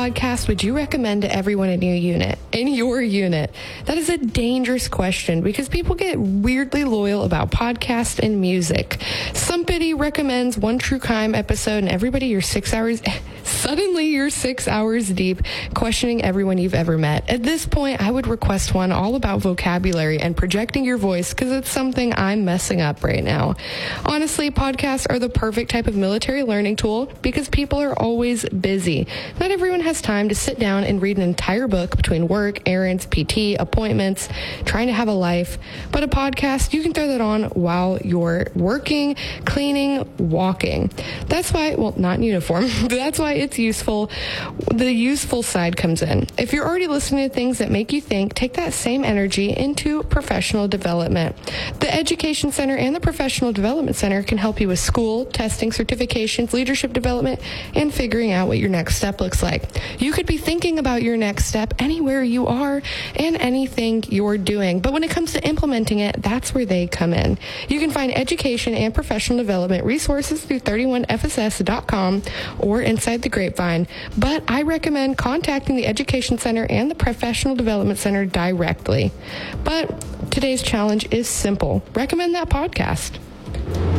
podcast would you recommend to everyone in your unit? That is a dangerous question because people get weirdly loyal about podcasts and music. Somebody recommends one true crime episode and everybody suddenly you're 6 hours deep questioning everyone you've ever met. At this point, I would request one all about vocabulary and projecting your voice because it's something I'm messing up right now. Honestly, podcasts are the perfect type of military learning tool because people are always busy. Not everyone has time to sit down and read an entire book between work, errands, PT, appointments, trying to have a life. But a podcast, you can throw that on while you're working, cleaning, walking. That's why, well, not in uniform, but that's why it's useful. The useful side comes in. If you're already listening to things that make you think, take that same energy into professional development. The Education Center and the Professional Development Center can help you with school, testing, certifications, leadership development, and figuring out what your next step looks like. You could be thinking about your next step anywhere you are and anything you're doing. But when it comes to implementing it, that's where they come in. You can find education and professional development resources through 31fss.com or Inside the Grapevine. But I recommend contacting the Education Center and the Professional Development Center directly. But today's challenge is simple. Recommend that podcast.